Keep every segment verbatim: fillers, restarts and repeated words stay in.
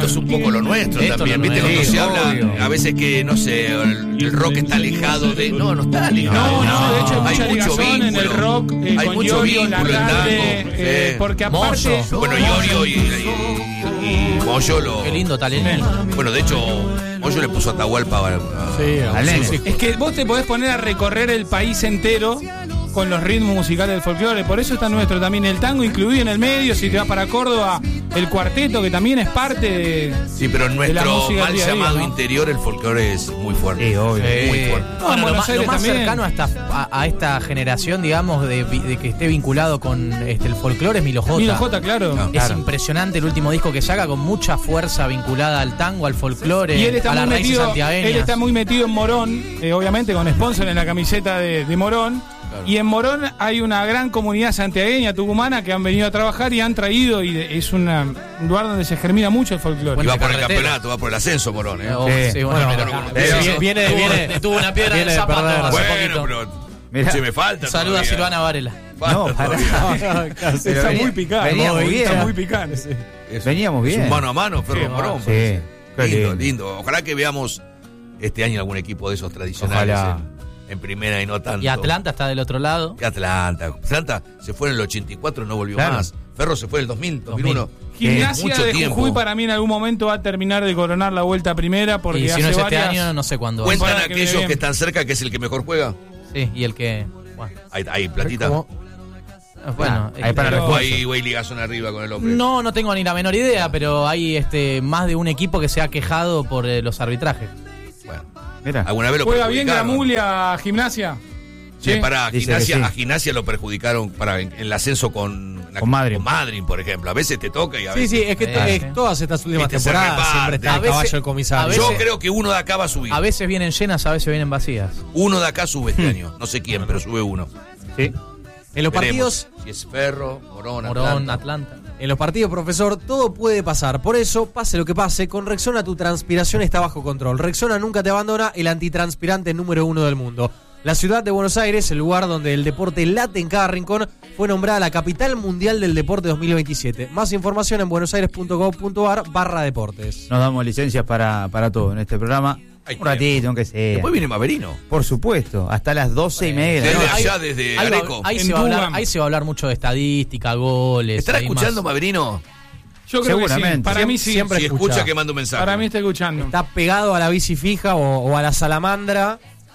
esto es un poco lo nuestro Esto también. lo Viste, cuando nuestro, se habla obvio. a veces que, no sé, el, el rock está alejado de. No, no está alejado. No, no, de hecho hay, hay mucha mucho ligazón en el vínculo. rock, eh, Hay con mucho Iorio, vínculo en Lagarde, tango, eh, sí. porque aparte... Moyo. Bueno, Iorio y, y, y, y Moyo lo. Qué lindo talento. Bueno, de hecho, Moyo le puso Atahualpa a, a, Sí, a a Nene. sus hijos. Es que vos te podés poner a recorrer el país entero con los ritmos musicales del folclore, por eso está nuestro también el tango incluido en el medio. Si te vas para Córdoba, el cuarteto, que también es parte de... Sí, pero en de la nuestro música mal día a día, llamado ¿no? interior el folclore es muy fuerte. Sí, obvio. Muy fuerte. No, Bueno, en lo, Buenos más, lo Aires más también. cercano a esta, a, a esta generación, digamos, de, de que esté vinculado con este, el folclore es Milo J. Milo J, claro. Ah, Es Claro. impresionante el último disco que saca, con mucha fuerza vinculada al tango, al folclore, Y él está, a las muy raíces metido, santiagueñas. él está muy metido en Morón, eh, obviamente con sponsor en la camiseta de, de Morón. Claro. Y en Morón hay una gran comunidad santiagueña, tucumana, que han venido a trabajar y han traído, y de- es una, un lugar donde se germina mucho el folclore. Y va por el carretera. campeonato, va por el ascenso, Morón, ¿eh? Oh, Sí. sí, bueno, Bueno, pero- pero- sí, viene- tuvo- viene- tuvo una piedra viene de de zapato perder. hace Bueno, poquito. pero Mirá. se me falta. Saluda a todavía. Silvana Varela. Falta No, pará. todavía. Pero Está venía- muy picante. veníamos bien. Está muy picante. Es- Veníamos es bien. un mano a mano, Ferro Sí, Morón. Sí, parece. qué Lindo, lindo. lindo. Ojalá que veamos este año algún equipo de esos tradicionales Ojalá. en, en primera y no tanto. Y Atlanta está del otro lado. Y Atlanta. Atlanta se fue en el ochenta y cuatro, no volvió Claro. más. Ferro se fue en el dos mil, dos mil uno. Gimnasia mucho de tiempo. Jujuy para mí en algún momento va a terminar de coronar la vuelta a primera, porque Y si hace no es este varias... año, no sé cuándo. va. Cuentan temporada que aquellos viene que bien. están cerca que es el que mejor juega. Sí, y el que... Bueno, Hay, hay platita. ¿Cómo? bueno, hay para pero- O hay güey ligazón arriba con el hombre. No, no tengo ni la menor idea, pero hay este más de un equipo que se ha quejado por eh, los arbitrajes. Bueno, Mira. alguna vez lo ¿Juega bien perjudicaron. Gramulia Gimnasia? Sí, Sí. para Dice gimnasia, que sí. a gimnasia lo perjudicaron para en- el ascenso con, la- Con Madryn. con Madryn, por ejemplo. A veces te toca y a Sí, veces. sí, es que Eh, te- sí. todas estas últimas Viste, se temporadas reparte. siempre está A el veces- caballo del a comisario. veces- Yo creo que uno de acá va a subir. A veces vienen llenas, a veces vienen vacías. Uno de acá sube Hmm. este año. No sé quién, pero sube uno. Sí. En los Veremos. partidos, Si es Ferro, Morón, Morón, Atlanta. Atlanta. en los partidos, profesor, todo puede pasar. Por eso, pase lo que pase, con Rexona tu transpiración está bajo control. Rexona nunca te abandona, el antitranspirante número uno del mundo. La ciudad de Buenos Aires, el lugar donde el deporte late en cada rincón, fue nombrada la capital mundial del deporte dos mil veintisiete. Más información en buenosaires.gov.ar barra deportes. Nos damos licencias para, para todo en este programa. Ahí Un ratito, aunque sea. Después viene Maverino. Por supuesto, hasta las doce y media. Desde ¿no? allá, desde ahí, va- Areco. ahí En se va a hablar, Dugan. ahí se va a hablar mucho de estadística, goles. ¿Estará ahí escuchando más. Maverino? Yo creo que sí. Seguramente. Para mí sí. Siempre Si escucha, escucha. que manda un mensaje. Para mí está escuchando. Está pegado a la bici fija o, o a la salamandra.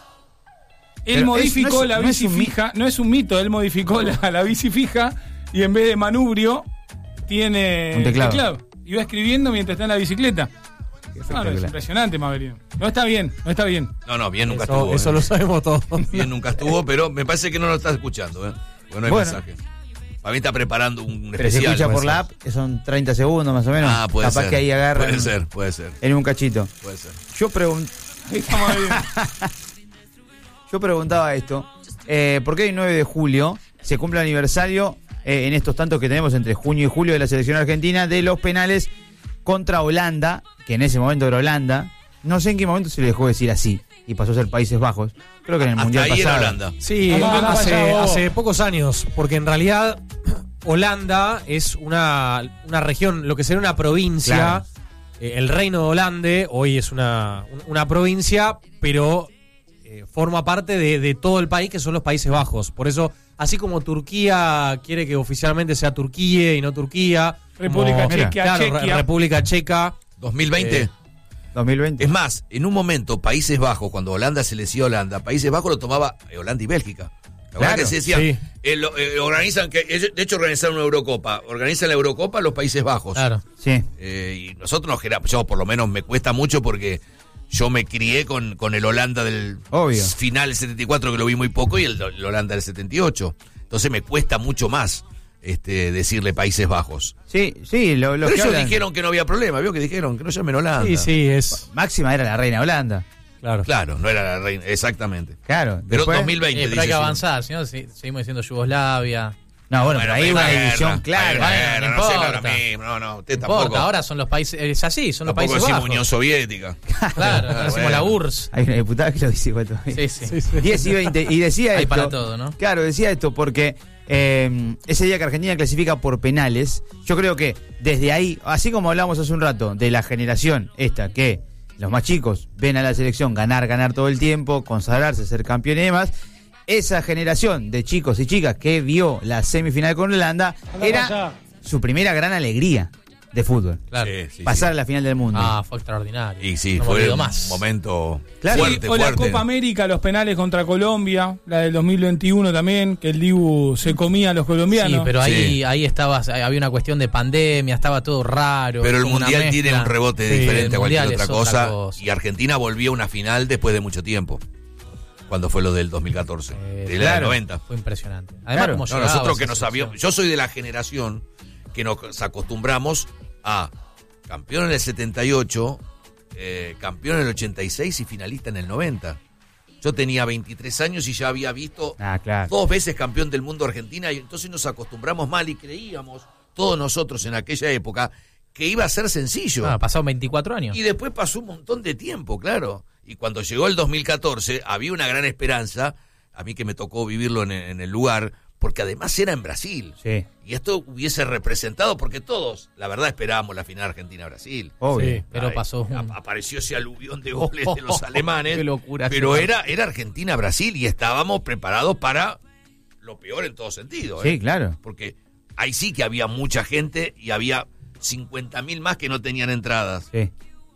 Él Pero modificó es- no es- la no es bici un mi- fija, no es un mito, él modificó la, la bici fija y en vez de manubrio tiene Un teclado. Y va escribiendo mientras está en la bicicleta. No, no, es espectacular. impresionante, Maverino. No está bien, no está bien. No, no, bien nunca Eso, estuvo. eso eh. lo sabemos todos. Bien nunca estuvo, pero me parece que no lo está escuchando. ¿eh? Porque no hay Bueno. mensaje. Para mí está preparando un Pero se especial. escucha por puede la ser. app, que son treinta segundos más o menos. Ah, puede Capaz ser. que ahí agarran Puede ser, puede ser. en un cachito. Puede ser. Yo, pregun- Ahí está Maverino. yo preguntaba esto. Eh, ¿Por qué el nueve de julio se cumple el aniversario eh, en estos tantos que tenemos entre junio y julio de la selección argentina de los penales contra Holanda, que en ese momento era Holanda? No sé en qué momento se le dejó decir así y pasó a ser Países Bajos. Creo que en el Hasta Mundial ahí era pasado. Holanda. Sí, Vamos, vamos hace, allá, vos. hace pocos años, porque en realidad Holanda es una, una región, lo que sería una provincia. Claro. Eh, el Reino de Holanda hoy es una, una provincia, pero eh, forma parte de, de todo el país, que son los Países Bajos. Por eso, así como Turquía quiere que oficialmente sea Turquía y no Turquía, República como- Checa, claro, Re- Chequia. República Checa. dos mil veinte. Eh, dos mil veinte. Es más, en un momento, Países Bajos, cuando Holanda se le decía Holanda, Países Bajos lo tomaba eh, Holanda y Bélgica. La verdad Claro, que se decía, sí. eh, lo- eh, organizan, que ellos- de hecho organizaron una Eurocopa, organizan la Eurocopa los Países Bajos. Claro. Sí. Eh, y nosotros nos generamos, yo por lo menos me cuesta mucho porque yo me crié con, con el Holanda del Obvio. final del setenta y cuatro, que lo vi muy poco, y el, el Holanda del setenta y ocho. Entonces me cuesta mucho más este, decirle Países Bajos. Sí, sí, lo, lo Pero que ellos hablan- dijeron que no había problema, vio que dijeron que no llamen Holanda. Sí, sí, es. Máxima era la reina Holanda. Claro. Claro, no era la reina, exactamente. Claro. Pero después- dos mil veinte, Eh, pero hay dice, que sí. avanzar, si no se- seguimos diciendo Yugoslavia. No, bueno, pero ahí una guerra, división hay clara. guerra, Bueno, no no sé, importa. ahora mismo, no, no, usted No tampoco. importa, ahora son los países, es así, son los tampoco Países decimos Bajos. Unión Soviética. Claro, Ah, decimos bueno. la U R S S. Hay una diputada que lo dice igual todavía. Sí, sí. diez y veinte. Y decía Hay esto. para todo, ¿no? Claro, decía esto porque Eh, ese día que Argentina clasifica por penales, yo creo que desde ahí, así como hablamos hace un rato de la generación esta, que los más chicos ven a la selección ganar, ganar todo el tiempo, consagrarse, ser campeón y demás, esa generación de chicos y chicas que vio la semifinal con Holanda era su primera gran alegría de fútbol. Claro. Sí, sí, pasar sí. a la final del mundo. Ah, fue extraordinario. Y sí, No me fue olvido un más. momento Claro. fuerte, Sí, o la fuerte. Copa América, los penales contra Colombia, la del dos mil veintiuno también, que el Dibu se comía a los colombianos. Sí, pero ahí, Sí. ahí estaba, había una cuestión de pandemia, estaba todo raro. Pero el como una Mundial tiene mezcla. un rebote Sí, diferente el a cualquier Mundial otra es cosa, cosa. Y Argentina volvió a una final después de mucho tiempo. Cuando fue lo del dos mil catorce. Eh, de la claro. del noventa. Fue impresionante. Además, Claro. como No, llegaba nosotros que esa nos selección. sabíamos. Yo soy de la generación que nos acostumbramos a campeón en el setenta y ocho, eh, campeón en el ochenta y seis y finalista en el noventa. Yo tenía veintitrés años y ya había visto Ah, claro. dos veces campeón del mundo Argentina, y entonces nos acostumbramos mal y creíamos, todos nosotros en aquella época, que iba a ser sencillo. Ah, pasaron veinticuatro años. Y después pasó un montón de tiempo, claro. Y cuando llegó el dos mil catorce, había una gran esperanza, a mí que me tocó vivirlo en, en el lugar, porque además era en Brasil. Sí, Y esto hubiese representado, porque todos, la verdad, esperábamos la final Argentina-Brasil. obvio. Sí, pero Ay, pasó un- ap- Apareció ese aluvión de goles de los alemanes. Qué locura. Pero era, era Argentina-Brasil y estábamos preparados para lo peor en todo sentido. ¿eh? Sí, claro. Porque ahí sí que había mucha gente y había cincuenta mil más que no tenían entradas. Sí.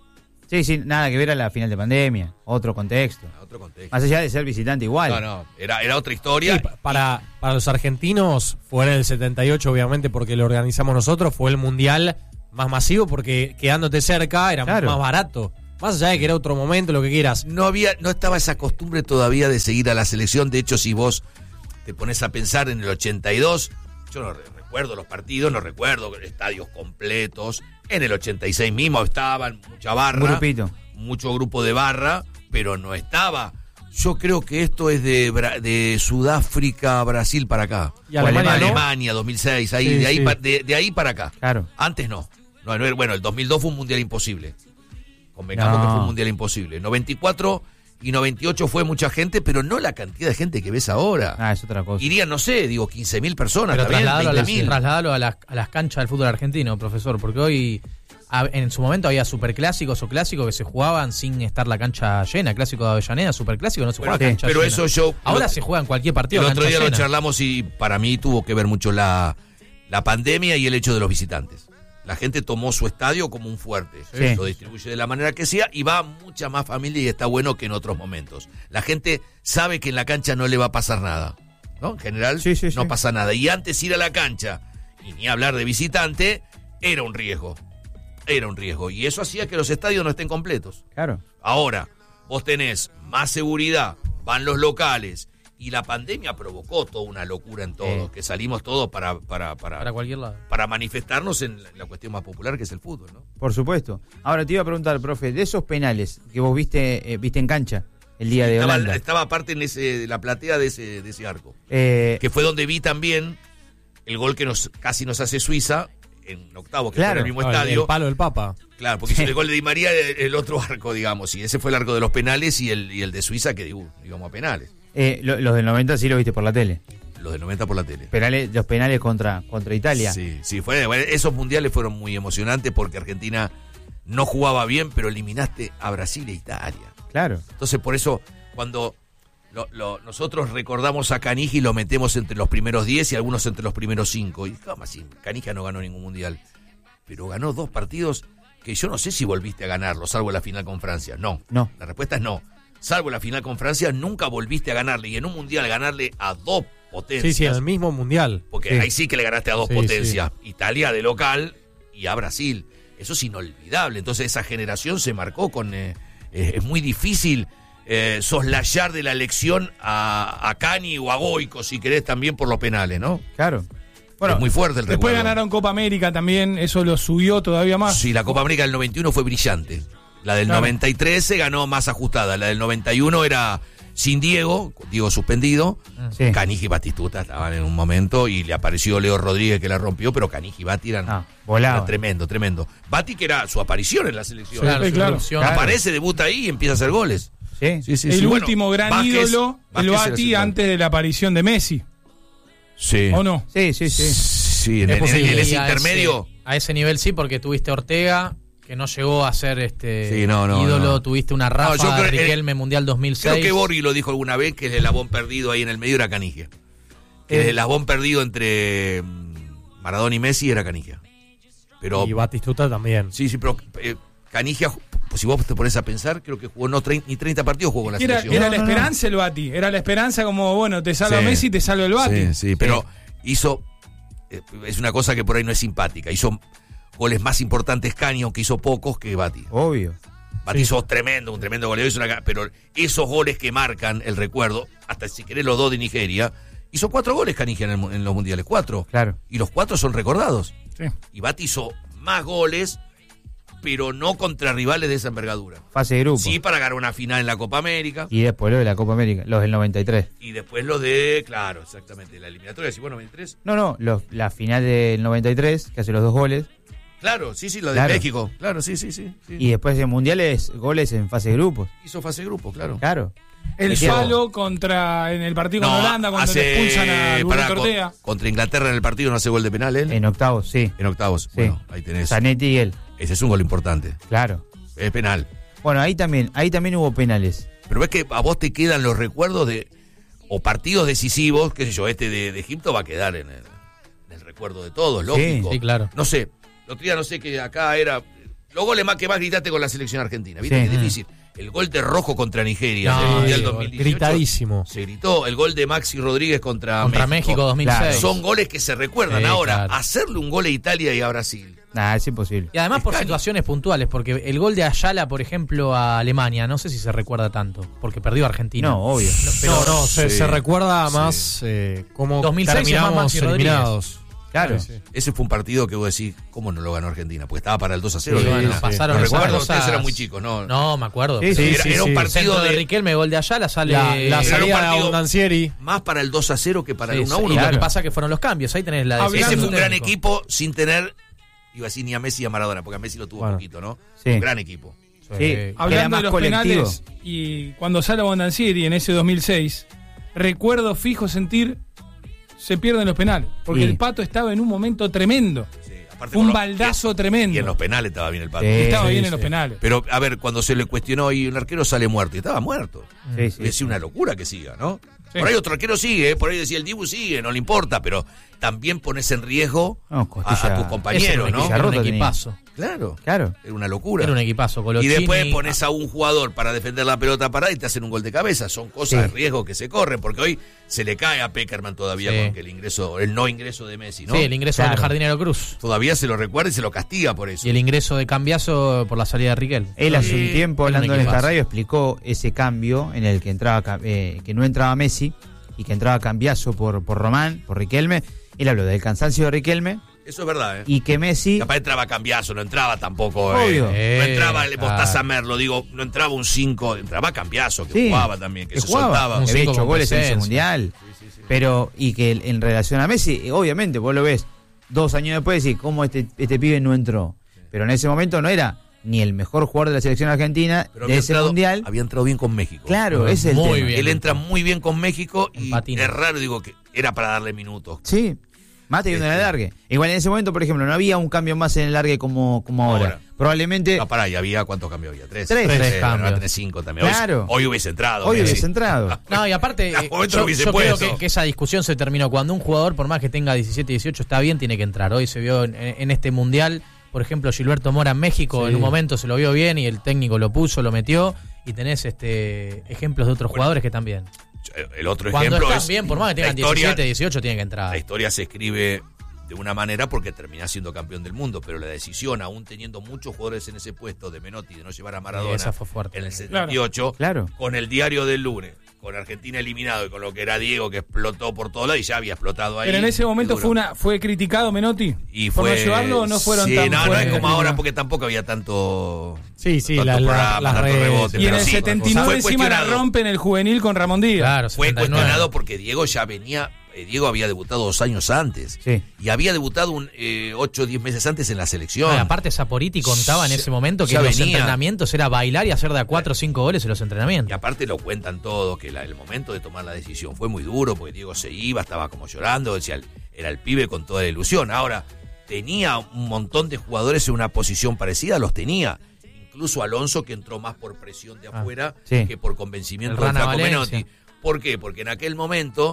Sí, sí, nada que ver a la final de pandemia, otro contexto. A otro contexto. Más allá de ser visitante igual. No, no, era, era otra historia. Sí, pa- para, para los argentinos fue en el setenta y ocho, obviamente, porque lo organizamos nosotros, fue el mundial más masivo porque quedándote cerca era Claro. más barato. Más allá de que era otro momento, lo que quieras. No había, no estaba esa costumbre todavía de seguir a la selección. De hecho, si vos te pones a pensar en el ochenta y dos, yo no re- recuerdo los partidos, no recuerdo estadios completos. En el ochenta y seis mismo estaban mucha barra, Un grupito. mucho grupo de barra, pero no estaba. Yo creo que esto es de, Bra- de Sudáfrica, Brasil para acá. Y Alemania, ¿no? Alemania, dos mil seis, ahí, Sí, de, ahí sí. pa- de, de ahí para acá. Claro. Antes no. No, no era- bueno, el dos mil dos fue un mundial imposible. Convengamos No. que fue un mundial imposible. noventa y cuatro y noventa y ocho fue mucha gente, pero no la cantidad de gente que ves ahora. Ah, es otra cosa. Irían, no sé, digo, quince mil personas, Pero también, trasladalo, a las, veinte mil. trasladalo a, las, a las canchas del fútbol argentino, profesor, porque hoy, a- en su momento había superclásicos o clásicos que se jugaban sin estar la cancha llena. Clásico de Avellaneda, superclásico, no se Bueno, juega sí, cancha pero llena. eso yo... Ahora lo- se juega en cualquier partido. El a otro cancha día lo llena. charlamos y para mí tuvo que ver mucho la, la pandemia y el hecho de los visitantes. La gente tomó su estadio como un fuerte, Sí. lo distribuye de la manera que sea y va mucha más familia y está bueno que en otros momentos. La gente sabe que en la cancha no le va a pasar nada, ¿no? En general Sí, sí, no sí. pasa nada. Y antes ir a la cancha y ni hablar de visitante era un riesgo, era un riesgo. Y eso hacía que los estadios no estén completos. Claro. Ahora, vos tenés más seguridad, van los locales y la pandemia provocó toda una locura en todo, Sí. que salimos todos para, para, para, Para cualquier lado. para manifestarnos en la, la cuestión más popular que es el fútbol, ¿no? Por supuesto. Ahora te iba a preguntar, profe, de esos penales que vos viste eh, viste en cancha el día de Estaba, Holanda. estaba aparte en ese, la platea de ese, de ese arco, eh, que fue donde vi también el gol que nos casi nos hace Suiza en octavo, que Claro. fue en el mismo Ah, el- estadio. El palo del Papa. Claro, porque hizo el gol de Di María el, el otro arco, digamos, y ese fue el arco de los penales y el, y el de Suiza que uh, íbamos a penales, eh, lo- los del noventa sí lo viste por la tele. los de noventa por la tele. Penales, los penales contra, contra Italia. Sí, sí, fue, bueno, esos mundiales fueron muy emocionantes porque Argentina no jugaba bien, pero eliminaste a Brasil e Italia. Claro. Entonces, por eso, cuando lo- lo- nosotros recordamos a Canija y lo metemos entre los primeros diez y algunos entre los primeros cinco. Y jamás, sí, Canija no ganó ningún mundial, pero ganó dos partidos que yo no sé si volviste a ganarlo, salvo la final con Francia. No, No. la respuesta es no. Salvo la final con Francia, nunca volviste a ganarle. Y en un mundial ganarle a dos potencias. Sí, sí, en el mismo mundial. Porque Sí. ahí sí que le ganaste a dos Sí, potencias. Italia de local y a Brasil. Eso es inolvidable. Entonces esa generación se marcó con... eh, eh, es muy difícil eh, soslayar de la elección a, a Cani o a Goico, si querés, también por los penales, ¿no? Claro. Bueno, es muy fuerte el Después recuerdo. ganaron Copa América también, eso lo subió todavía más. Sí, la Copa América del noventa y uno fue brillante. La del Claro. noventa y tres se ganó más ajustada. La del noventa y uno era sin Diego, Diego suspendido. sí. Canija y Batistuta estaban en un momento y le apareció Leo Rodríguez que la rompió, pero Canija y Bati eran, Ah, volaba. era tremendo, tremendo. Bati que era su aparición en la selección. Claro, Sí, su claro. evolución. Claro. Aparece, debuta ahí y empieza a hacer goles. Sí. Sí, sí, el sí. último Bueno, gran Vázquez- ídolo, Vázquez el era Bati central. antes de la aparición de Messi. Sí. ¿O no? Sí, sí, sí. Sí, en, Es en- en posible. ese Y a intermedio. ese- A ese nivel sí, porque tuviste Ortega, que no llegó a ser este Sí, no, no, ídolo, no. tuviste una Rafa, No, yo creo- Riquelme Mundial dos mil seis. Creo que Borghi lo dijo alguna vez que el eslabón perdido ahí en el medio era Canigia. Que Eh. el eslabón perdido entre mm, Maradona y Messi era Canigia. Pero Y Batistuta también. sí, sí, pero eh, Canigia, pues si vos te pones a pensar, creo que jugó no trein- ni treinta partidos jugó con la Era, selección. era No, la no, no. esperanza el Bati. Era la esperanza como, bueno, te salva Sí. Messi, te salva el Bati. Sí, sí, pero hizo eh, es una cosa que por ahí no es simpática. Hizo goles más importantes Cani, aunque hizo pocos que Bati. Obvio. Bati hizo tremendo, un tremendo goleador, hizo una- pero esos goles que marcan el recuerdo, hasta si querés los dos de Nigeria, hizo cuatro goles Canigia en, el mu- en los mundiales, cuatro. Claro. Y los cuatro son recordados. Sí. Y Bati hizo más goles, pero no contra rivales de esa envergadura. Fase de grupo. Sí para ganar una final en la Copa América. Y después lo de la Copa América, los del noventa y tres. Y después lo de, claro, exactamente, la eliminatoria, si vos noventa y tres. No, no, los, la final del noventa y tres, que hace los dos goles. Claro, sí, sí, lo de Claro. México. Claro, sí, sí, sí. sí. Y después de mundiales, goles en fase de grupos. Hizo fase de grupo, claro. Claro. El Metió- falo contra en el partido con Holanda cuando le expulsan a pará, Burrito con- Ortega. contra Inglaterra en el partido no hace gol de penal él. En octavos, sí. En octavos. Sí. Bueno, ahí tenés. Zanetti y él. Ese es un gol importante. Claro. Es penal. Bueno, ahí también, ahí también hubo penales. Pero ves que a vos te quedan los recuerdos de. O partidos decisivos, qué sé yo, este de, de Egipto va a quedar en el, en el recuerdo de todos, lógico. Sí, claro. No sé. El otro día no sé que acá era. Los goles más que más gritaste con la selección argentina. ¿Viste? Sí. Que es difícil. El gol de Rojo contra Nigeria No, en el Mundial sí, dos mil dieciocho. Gritadísimo. Se gritó. El gol de Maxi Rodríguez contra, Contra México dos mil seis. Claro. Son goles que se recuerdan. Sí, Ahora, claro. hacerle un gol a Italia y a Brasil. Nada, es imposible. Y además por Escani. situaciones puntuales, porque el gol de Ayala, por ejemplo, a Alemania, no sé si se recuerda tanto, porque perdió a Argentina. No, obvio. No, no, se, Sí. se recuerda Sí. más eh, cómo dos mil seis es más terminamos Maxi Rodríguez. eliminados. Claro. Sí, sí. Ese fue un partido que vos decís, ¿cómo no lo ganó Argentina? Porque estaba para el dos a cero. Sí, ¿no? bueno, sí. pasaron No esas recuerdo, cosas. ustedes eran muy chicos, ¿no? No, me acuerdo. Sí, Pero sí, era, sí, era un sí. partido centro de de, Riquelme, gol de Ayala, sale... La, la Era un salida de partido- Abondancieri. más para el dos a cero que para Sí, el uno a sí, uno. y lo claro. que pasa que fueron los cambios, ahí tenés la Hablando Ese decisión fue un del gran técnico. equipo sin tener, iba a decir ni a Messi ni a Maradona, porque a Messi lo tuvo Bueno. poquito, ¿no? Sí. Un gran equipo. Sí. Eh, Era Hablando más de los colectivo. penales, y cuando sale Bondancieri en ese dos mil seis, recuerdo fijo sentir se pierden los penales. Porque Sí. el Pato estaba en un momento tremendo. Sí, aparte Fue un con los- baldazo Y tremendo. en los penales estaba bien el Pato. Sí. estaba bien sí, en los sí. penales. Pero, a ver, cuando se le cuestionó y un arquero sale muerto, y estaba muerto. Sí, sí. Es una locura que siga, ¿no? Sí. Por ahí otro arquero sigue, por ahí decía el Dibu sigue, no le importa, pero también pones en riesgo No, a, Costilla- a tus Ese era compañeros, un, ¿no? equipo- era un Roto tenía. equipazo. Claro, Claro. era una locura. Era un equipazo. Y Colochini, después pones a un jugador para defender la pelota parada y te hacen un gol de cabeza. Son cosas de Sí. riesgo que se corren, porque hoy se le cae a Peckerman todavía Sí. con que el ingreso, el no ingreso de Messi, ¿no? Sí, el ingreso Claro. del jardinero Cruz. Todavía se lo recuerda y se lo castiga por eso. Y el ingreso de Cambiazo por la salida de Riquel. Él hace Sí. un tiempo, Era un hablando en esta equipazo. radio, explicó ese cambio en el que entraba Ca- eh, que no entraba Messi y que entraba Cambiazo por, por Román, por Riquelme. Él habló del cansancio de Riquelme Eso es verdad, ¿eh? y que Messi... Capaz entraba Cambiazo, no entraba tampoco. Obvio. eh, no Eh, entraba el claro. Mostaza Merlo, digo, no entraba un cinco, entraba Cambiazo, que Sí. jugaba también, que, que se jugaba, soltaba. Un que había cinco hecho con goles en ese presencia. mundial. Pero, y que el- en relación a Messi, eh, obviamente, vos lo ves dos años después y decís, ¿cómo este, este pibe no entró? Pero en ese momento no era ni el mejor jugador de la selección argentina Pero de había ese entrado, mundial. había entrado bien con México. Claro, ese es el Muy tema. bien. Él entra muy bien con México y En patines. es raro, digo, que era para darle minutos. Sí, mate y uno en el Este. largue. Igual en ese momento, por ejemplo, no había un cambio más en el largue como, como ahora. Ahora. Probablemente No, pará, y había, ¿cuántos cambios había? Tres. Tres. Tres Tres bueno, cambios. ahora tenés cinco también. Hoy- Claro. Hoy, hubiese entrado. hoy Messi. hubiese entrado. No, y aparte, En algún eh, momento yo, lo hubiese yo creo puesto. que, que esa discusión se terminó. Cuando un jugador, por más que tenga diecisiete, dieciocho, está bien, tiene que entrar. Hoy se vio en, en este mundial, por ejemplo, Gilberto Mora en México, Sí. en un momento se lo vio bien y el técnico lo puso, lo metió. Y tenés este ejemplos de otros Bueno, jugadores que también. El otro Cuando ejemplo están es. bien, por más que tengan la historia- diecisiete, dieciocho, tienen que entrar. La historia se escribe de una manera porque termina siendo campeón del mundo, pero la decisión, aún teniendo muchos jugadores en ese puesto de Menotti de no llevar a Maradona Esa fue fuerte. en el setenta y ocho, Claro. con el diario del lunes, con Argentina eliminado y con lo que era Diego que explotó por todos lados y ya había explotado ahí. Pero en ese momento duro. fue una fue criticado Menotti. y ¿Por fue, no llevarlo o no fueron sí, tan no, no es fuertes? como ahora porque tampoco había tanto. Sí, sí, tanto la- la- programa, las tanto redes. rebote, Y en pero el sí, setenta y nueve fue encima la cuestionado. rompe en el juvenil con Ramón Díaz. Claro, Fue setenta y nueve. cuestionado porque Diego ya venía eh, Diego había debutado dos años antes. Sí. Y había debutado un eh, ocho o diez meses antes en la selección. Ah, aparte, Saporiti contaba en Ya- ese momento que ya los venía. entrenamientos era bailar y hacer de a cuatro o cinco goles en los Y entrenamientos. aparte lo cuentan todos, que la- el momento de tomar la decisión fue muy duro, porque Diego se iba, estaba como llorando, decía, era el pibe con toda la ilusión. Ahora, tenía un montón de jugadores en una posición parecida, los tenía. Incluso Alonso, que entró más por presión de Ah, afuera sí. que por convencimiento El del Rana Flaco Valencia. Menotti. ¿Por qué? Porque en aquel momento,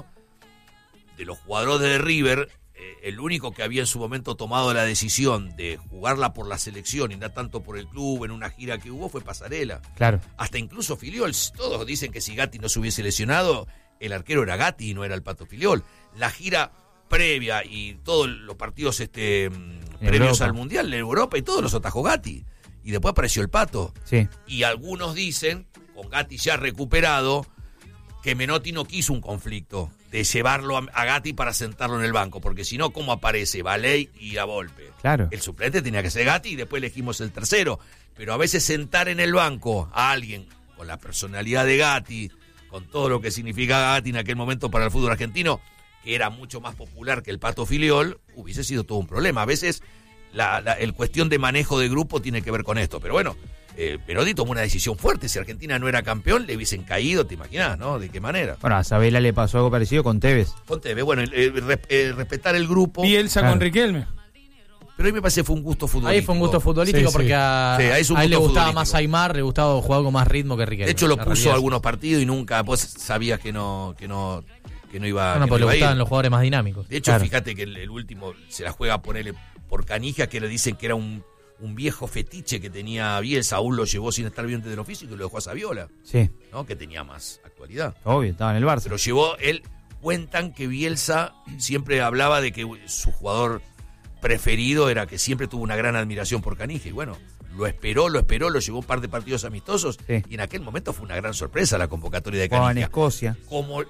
de los jugadores de River, eh, el único que había en su momento tomado la decisión de jugarla por la selección y no tanto por el club en una gira que hubo fue Pasarela. Claro. Hasta incluso Filiol. Todos dicen que si Gatti no se hubiese lesionado, el arquero era Gatti y no era el Pato Filiol. La gira previa y todos los partidos este previos Europa. al Mundial en Europa y todos los atajó Gatti. Y después apareció el Pato. Sí. Y algunos dicen, con Gatti ya recuperado, que Menotti no quiso un conflicto de llevarlo a, a Gatti para sentarlo en el banco, porque si no, ¿cómo aparece Valey y a Volpe? Claro. El suplente tenía que ser Gatti y después elegimos el tercero. Pero a veces sentar en el banco a alguien con la personalidad de Gatti, con todo lo que significaba Gatti en aquel momento para el fútbol argentino, que era mucho más popular que el Pato Filiol, hubiese sido todo un problema. A veces la, la el cuestión de manejo de grupo tiene que ver con esto. Pero bueno, eh, Perotti tomó una decisión fuerte. Si Argentina no era campeón, le hubiesen caído, te imaginas, ¿no? ¿De qué manera? Bueno, a Sabela le pasó algo parecido con Tevez. Ponte, bueno, eh, re- eh, respetar el grupo. Bielsa Claro. con Riquelme. Pero a mí me parece que fue un gusto futbolístico. Ahí fue un gusto futbolístico Sí, sí. porque a, Sí, ahí es un a él le gusto gustaba futbolístico. más Aymar, le gustaba jugar con más ritmo que Riquelme. De hecho, lo La puso realidad es- algunos partidos y nunca, vos sabías que no, que no, que no iba, Bueno, que pues no le iba a ir. gustaban los jugadores más dinámicos. De hecho, Claro. fíjate que el, el último se la juega a ponerle por Canija, que le dicen que era un, un viejo fetiche que tenía Bielsa, aún lo llevó sin estar bien de lo físico y lo dejó a Saviola, Sí. ¿no? Que tenía más actualidad. Obvio, estaba en el Barça. Se lo llevó él. Cuentan que Bielsa siempre hablaba de que su jugador preferido era que siempre tuvo una gran admiración por Canija. Y bueno, lo esperó, lo esperó, lo llevó un par de partidos amistosos. Sí. Y en aquel momento fue una gran sorpresa la convocatoria de Jugaba en Canija. Escocia. Como